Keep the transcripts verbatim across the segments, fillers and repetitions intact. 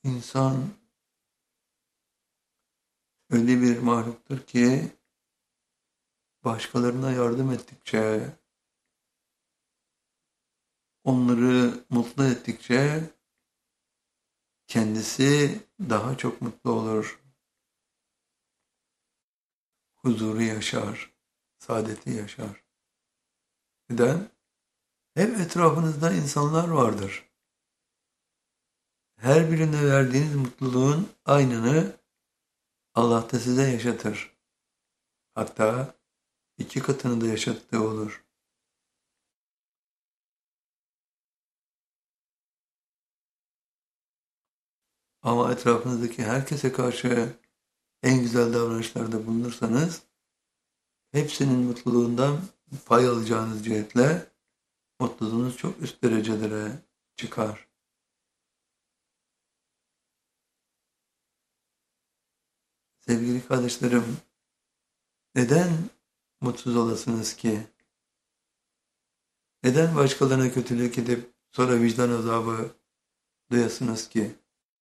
İnsan öyle bir mahluktur ki başkalarına yardım ettikçe, onları mutlu ettikçe kendisi daha çok mutlu olur, huzuru yaşar, saadeti yaşar. Neden? Hep etrafınızda insanlar vardır. Her birine verdiğiniz mutluluğun aynını Allah da size yaşatır. Hatta iki katını da yaşattığı olur. Ama etrafınızdaki herkese karşı en güzel davranışlarda bulunursanız hepsinin mutluluğundan pay alacağınız cihetle mutluluğunuz çok üst derecelere çıkar. Sevgili kardeşlerim, neden mutsuz olasınız ki? Neden başkalarına kötülük edip sonra vicdan azabı duyasınız ki?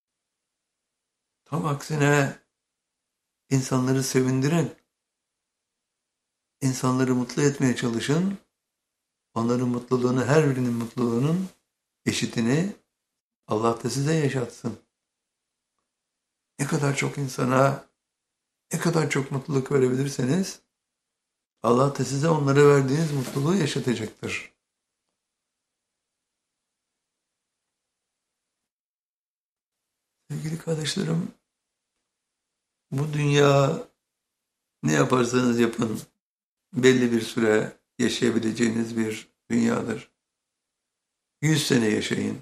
Tam aksine insanları sevindirin, insanları mutlu etmeye çalışın, onların mutluluğunu, her birinin mutluluğunun eşitini Allah da size yaşatsın. Ne kadar çok insana, ne kadar çok mutluluk verebilirseniz, Allah da size onlara verdiğiniz mutluluğu yaşatacaktır. Sevgili kardeşlerim, bu dünya ne yaparsanız yapın, belli bir süre yaşayabileceğiniz bir dünyadır. Yüz sene yaşayın,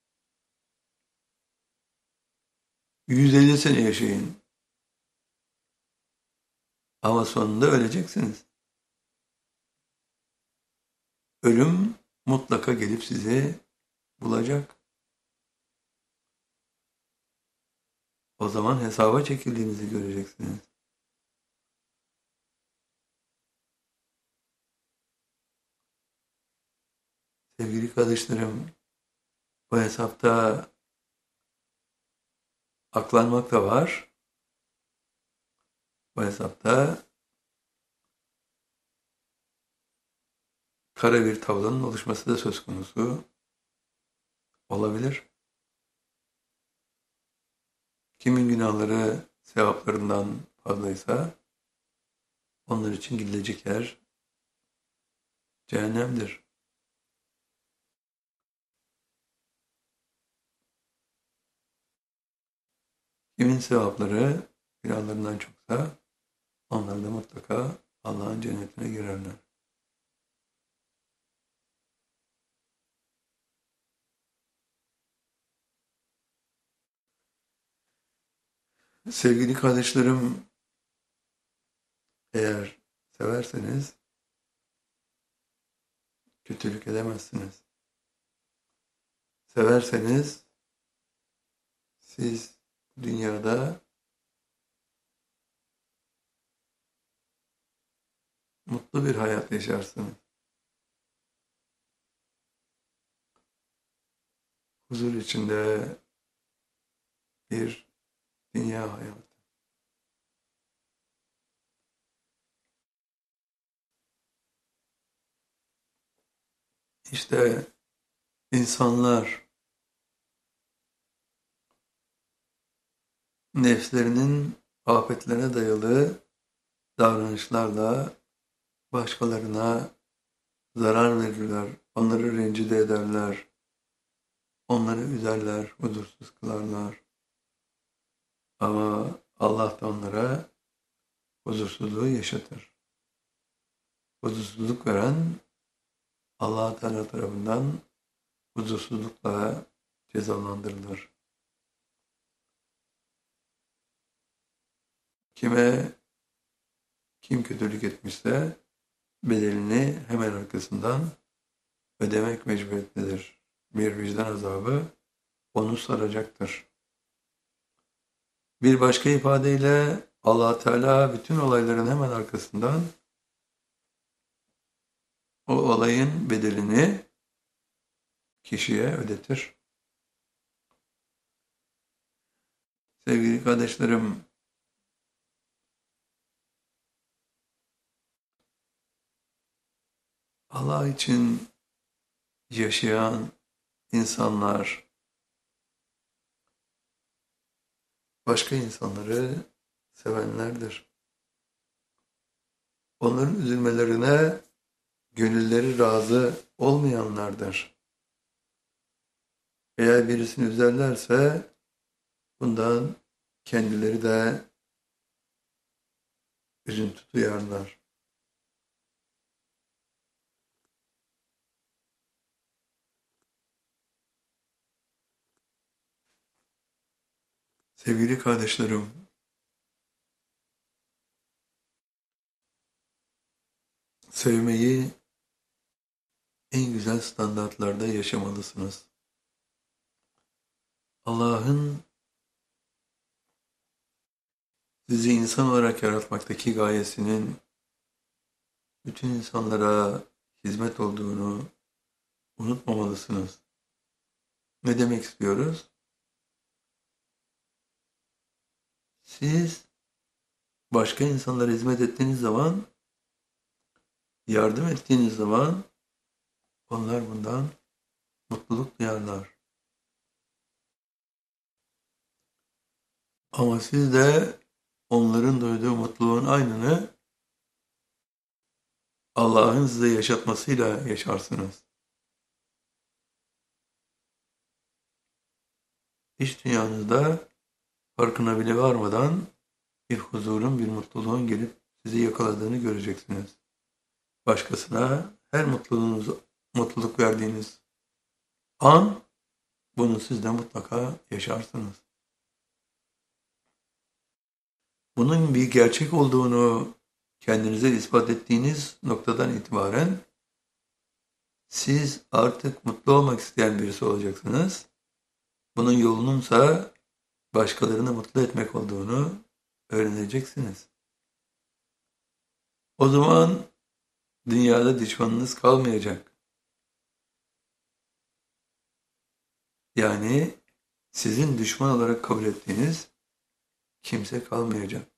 yüz elli sene yaşayın ama sonunda öleceksiniz. Ölüm mutlaka gelip sizi bulacak. O zaman hesaba çekildiğinizi göreceksiniz. Sevgili kardeşlerim, bu hesapta aklanmak da var. Bu hesapta kara bir tablanın oluşması da söz konusu olabilir. Kimin günahları sevaplarından fazlaysa onlar için gidilecek yer cehennemdir. Kimin sevapları günahlarından çoksa onlar da mutlaka Allah'ın cennetine girerler. Sevgili kardeşlerim, eğer severseniz kötülük edemezsiniz. Severseniz siz dünyada mutlu bir hayat yaşarsınız. Huzur içinde bir dünya hayatı. İşte insanlar nefslerinin afetlerine dayalı davranışlarla başkalarına zarar verirler, onları rencide ederler, onları üzerler, huzursuz kılarlar. Ama Allah da onlara huzursuzluğu yaşatır. Huzursuzluk veren Allah Teala tarafından huzursuzlukla cezalandırılır. Kime kim kötülük etmişse bedelini hemen arkasından ödemek mecburiyetindedir. Bir vicdan azabı onu saracaktır. Bir başka ifadeyle Allah Teala bütün olayların hemen arkasından o olayın bedelini kişiye ödetir. Sevgili kardeşlerim, Allah için yaşayan insanlar başka insanları sevenlerdir. Onların üzülmelerine gönülleri razı olmayanlardır. Eğer birisini üzerlerse bundan kendileri de üzüntü duyarlar. Sevgili kardeşlerim, sevmeyi en güzel standartlarda yaşamalısınız. Allah'ın sizi insan olarak yaratmaktaki gayesinin bütün insanlara hizmet olduğunu unutmamalısınız. Ne demek istiyoruz? Siz başka insanlara hizmet ettiğiniz zaman, yardım ettiğiniz zaman onlar bundan mutluluk duyarlar. Ama siz de onların duyduğu mutluluğun aynını Allah'ın size yaşatmasıyla yaşarsınız. İç dünyanızda farkına bile varmadan bir huzurun, bir mutluluğun gelip sizi yakaladığını göreceksiniz. Başkasına her mutluluğunuz, mutluluk verdiğiniz an bunu siz de mutlaka yaşarsınız. Bunun bir gerçek olduğunu kendinize ispat ettiğiniz noktadan itibaren siz artık mutlu olmak isteyen birisi olacaksınız. Bunun yolununsa başkalarını mutlu etmek olduğunu öğreneceksiniz. O zaman dünyada düşmanınız kalmayacak. Yani sizin düşman olarak kabul ettiğiniz kimse kalmayacak.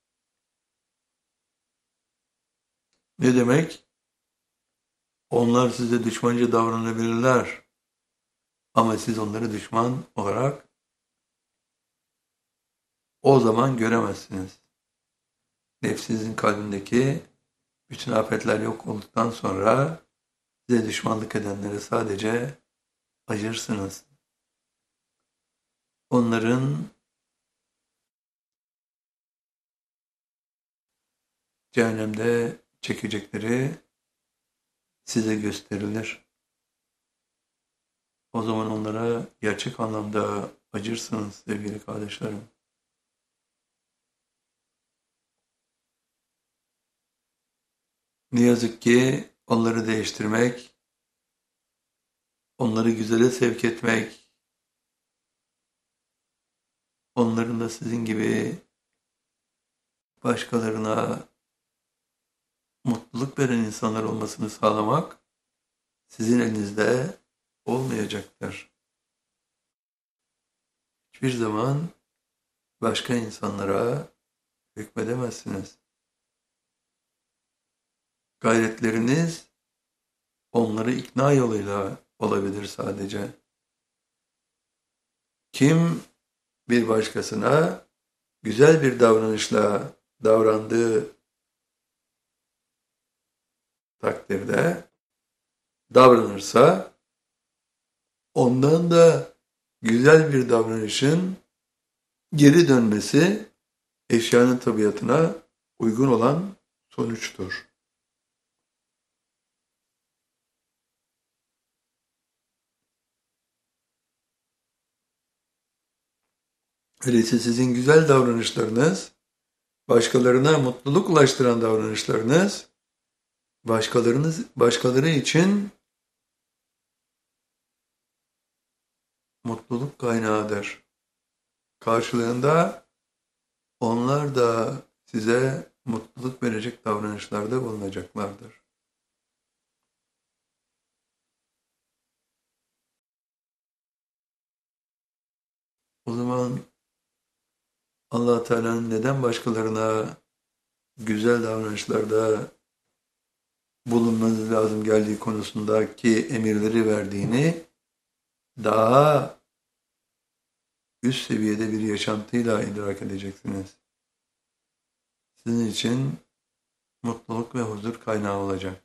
Ne demek? Onlar size düşmanca davranabilirler. Ama siz onları düşman olarak o zaman göremezsiniz. Nefsinizin kalbindeki bütün afetler yok olduktan sonra size düşmanlık edenlere sadece acırsınız. Onların cehennemde çekecekleri size gösterilir. O zaman onlara gerçek anlamda acırsınız sevgili kardeşlerim. Ne yazık ki onları değiştirmek, onları güzele sevk etmek, onların da sizin gibi başkalarına mutluluk veren insanlar olmasını sağlamak sizin elinizde olmayacaktır. Hiçbir zaman başka insanlara hükmedemezsiniz. Gayretleriniz onları ikna yoluyla olabilir sadece. Kim bir başkasına güzel bir davranışla davrandığı takdirde davranırsa ondan da güzel bir davranışın geri dönmesi eşyanın tabiatına uygun olan sonuçtur. Öyleyse sizin güzel davranışlarınız, başkalarına mutluluk ulaştıran davranışlarınız, başkalarınız, başkaları için mutluluk kaynağıdır. Karşılığında onlar da size mutluluk verecek davranışlarda bulunacaklardır. O zaman Allah Teala'nın neden başkalarına güzel davranışlarda bulunmanız lazım geldiği konusundaki emirleri verdiğini daha üst seviyede bir yaşantıyla idrak edeceksiniz. Sizin için mutluluk ve huzur kaynağı olacak.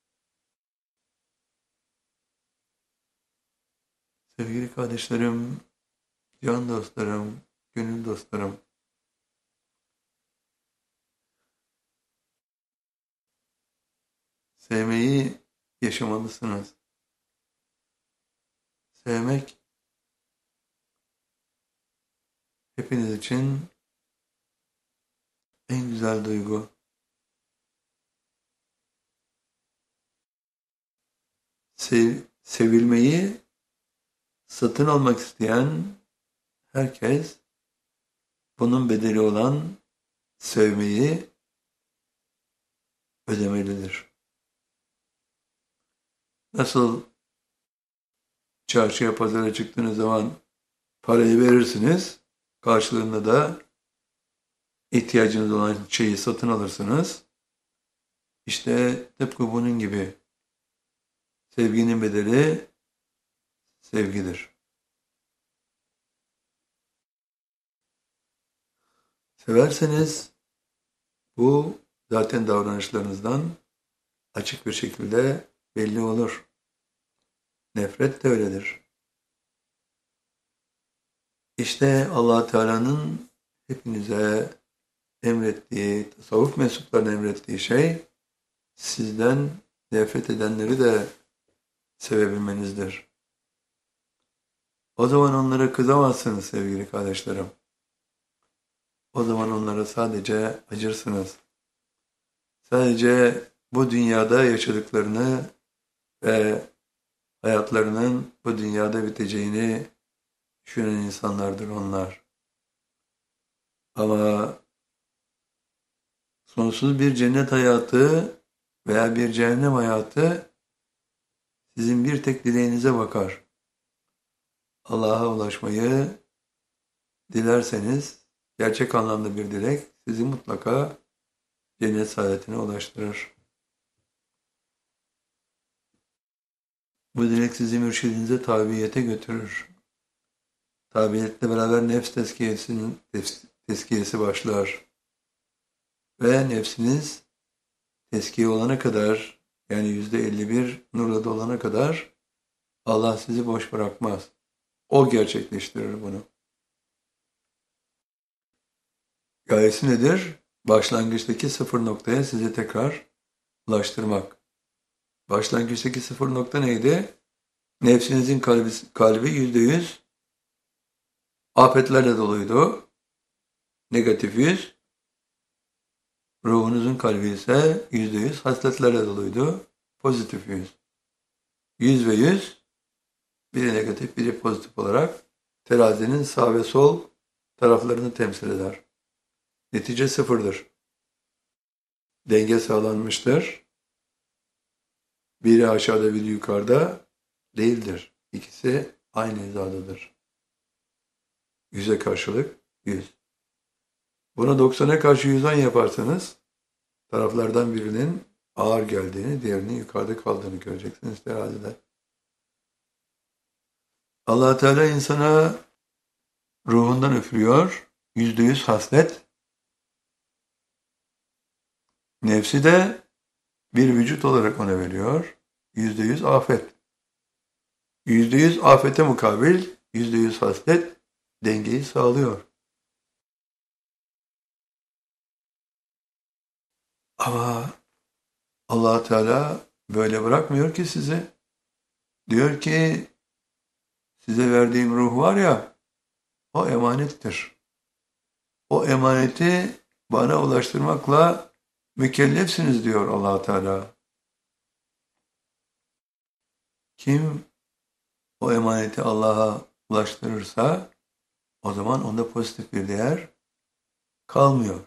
Sevgili kardeşlerim, can dostlarım, gönül dostlarım, sevmeyi yaşamalısınız. Sevmek hepiniz için en güzel duygu. Sev, sevilmeyi satın almak isteyen herkes bunun bedeli olan sevmeyi ödemelidir. Nasıl çarşıya pazara çıktığınız zaman parayı verirsiniz, karşılığında da ihtiyacınız olan şeyi satın alırsınız. İşte tıpkı bunun gibi sevginin bedeli sevgidir. Severseniz bu zaten davranışlarınızdan açık bir şekilde belli olur. Nefret de öyledir. İşte Allah Teala'nın hepinize emrettiği, tasavvuf mensuplarına emrettiği şey sizden nefret edenleri de sevebilmenizdir. O zaman onlara kızamazsınız sevgili kardeşlerim. O zaman onlara sadece acırsınız. Sadece bu dünyada yaşadıklarını ve hayatlarının bu dünyada biteceğini düşünen insanlardır onlar. Ama sonsuz bir cennet hayatı veya bir cehennem hayatı sizin bir tek dileğinize bakar. Allah'a ulaşmayı dilerseniz gerçek anlamda bir dilek sizi mutlaka cennet saadetine ulaştırır. Bu dilek sizi mürşidinize tabiyete götürür. Tabiyetle beraber nefs tezkiyesinin tezkiyesi başlar. Ve nefsiniz tezkiye olana kadar, yani yüzde elli bir nurla dolana kadar Allah sizi boş bırakmaz. O gerçekleştirir bunu. Gayesi nedir? Başlangıçtaki sıfır noktaya sizi tekrar ulaştırmak. Başlangıçtaki sıfır nokta neydi? Nefsinizin kalbi, kalbi yüzde yüz afetlerle doluydu. Negatif yüz. Ruhunuzun kalbi ise yüzde yüz hasletlerle doluydu. Pozitif yüz. Yüz ve yüz, biri negatif, biri pozitif olarak terazinin sağ ve sol taraflarını temsil eder. Netice sıfırdır. Denge sağlanmıştır. Biri aşağıda, biri yukarıda değildir. İkisi aynı hizadadır. Yüze karşılık yüz. Buna doksana karşı yüz on yaparsanız taraflardan birinin ağır geldiğini, diğerinin yukarıda kaldığını göreceksiniz terazide. Allah Teala insana ruhundan üfürüyor. Yüzde yüz haslet. Nefsi de bir vücut olarak ona veriyor. Yüzde yüz afet. Yüzde yüz afete mukabil yüzde yüz haslet dengeyi sağlıyor. Ama Allah Teala böyle bırakmıyor ki sizi. Diyor ki size verdiğim ruh var ya, o emanettir. O emaneti bana ulaştırmakla mükellefsiniz diyor Allah Teala. Kim o emaneti Allah'a ulaştırırsa o zaman onda pozitif bir değer kalmıyor.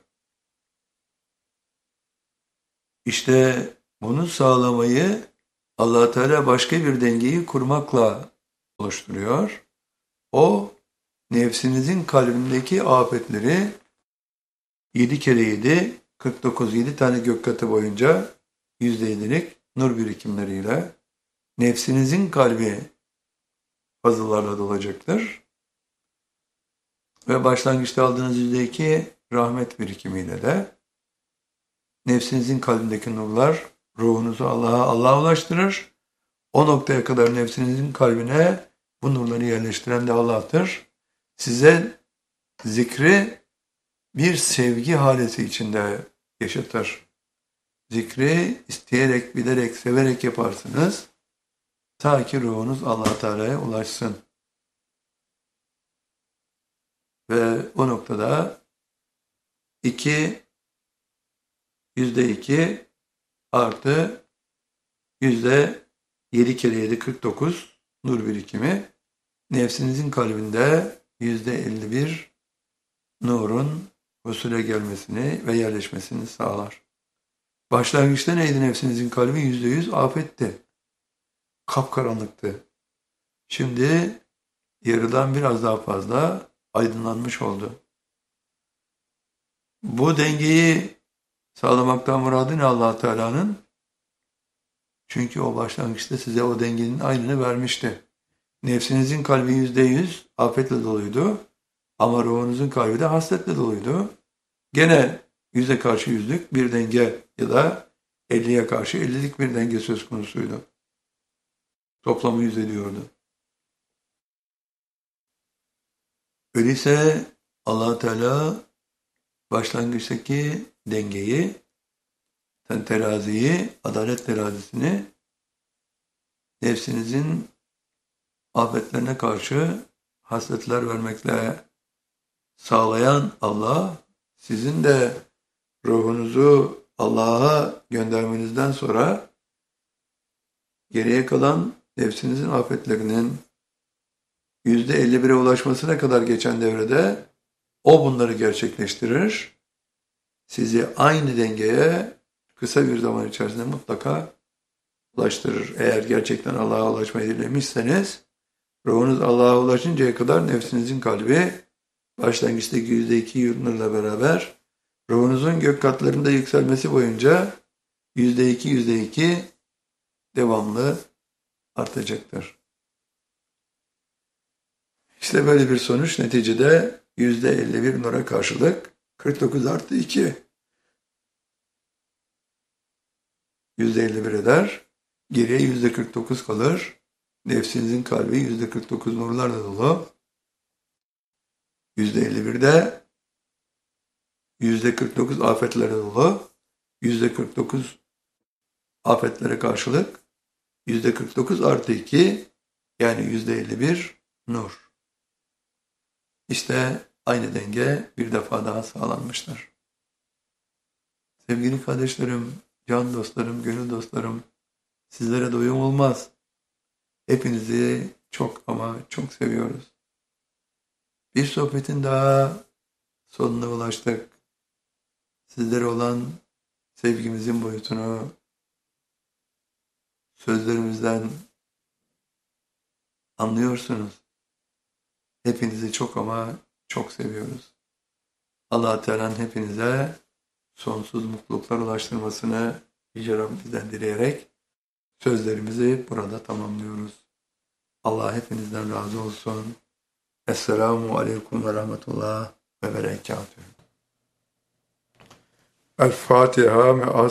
İşte bunu sağlamayı Allah Teala başka bir dengeyi kurmakla oluşturuyor. O nefsinizin kalbindeki afetleri yedi kere yedi, kırk dokuz, yedi tane gök katı boyunca yüzde yedilik nur birikimleriyle nefsinizin kalbi fazıllarla dolacaktır. Ve başlangıçta aldığınız yüzde iki rahmet birikimiyle de nefsinizin kalbindeki nurlar ruhunuzu Allah'a Allah'a ulaştırır. O noktaya kadar nefsinizin kalbine bu nurları yerleştiren de Allah'tır. Size zikri bir sevgi haleti içinde yaşatır. Zikri isteyerek, bilerek, severek yaparsınız. Ta ki ruhunuz Allah Teala'ya ulaşsın. Ve o noktada iki, yüzde iki artı yüzde yedi kere yedi, kırk dokuz nur birikimi nefsinizin kalbinde yüzde elli bir nurun husule gelmesini ve yerleşmesini sağlar. Başlangıçta neydi nefsinizin kalbi? Yüzde yüz afetti. Kapkaranlıktı. Şimdi yarıdan biraz daha fazla aydınlanmış oldu. Bu dengeyi sağlamaktan muradı ne Allah Teala'nın? Çünkü o başlangıçta size o dengenin aynını vermişti. Nefsinizin kalbi yüzde yüz afetle doluydu. Ama ruhunuzun kalbi de hasretle doluydu. Gene yüze karşı yüzlük bir denge ya da elliye karşı ellilik bir denge söz konusuydu. Toplamı yüz ediyordu. Öyleyse Allah Teala başlangıçtaki dengeyi, teraziyi, adalet terazisini nefsinizin afetlerine karşı hasletler vermekle sağlayan Allah, sizin de ruhunuzu Allah'a göndermenizden sonra geriye kalan nefsinizin afetlerinin yüzde elli bire ulaşmasına kadar geçen devrede o bunları gerçekleştirir. Sizi aynı dengeye kısa bir zaman içerisinde mutlaka ulaştırır. Eğer gerçekten Allah'a ulaşmayı dilemişseniz, ruhunuz Allah'a ulaşıncaya kadar nefsinizin kalbi başlangıçtaki yüzde iki yurtlarla beraber ruhunuzun gök katlarında yükselmesi boyunca yüzde iki, yüzde iki devamlı artacaktır. İşte böyle bir sonuç neticede yüzde elli bir nura karşılık kırk dokuz artı iki yüzde elli bir eder. Geriye yüzde kırk dokuz kalır. Nefsinizin kalbi yüzde kırk dokuz nurlarla dolu. yüzde elli birde yüzde kırk dokuz afetlere dolu. yüzde kırk dokuz afetlere karşılık yüzde kırk dokuz artı iki yani yüzde elli bir nur. İşte aynı denge bir defa daha sağlanmıştır. Sevgili kardeşlerim, can dostlarım, gönül dostlarım, sizlere doyum olmaz. Hepinizi çok ama çok seviyoruz. Bir sohbetin daha sonuna ulaştık. Sizlere olan sevgimizin boyutunu sözlerimizden anlıyorsunuz. Hepinizi çok ama çok seviyoruz. Allah Teala'nın hepinize sonsuz mutluluklar ulaştırmasını Yüce Rabbimizden dileyerek sözlerimizi burada tamamlıyoruz. Allah hepinizden razı olsun. Esselamu Aleyküm ve Rahmetullah ve Berekatühü. El Fatiha.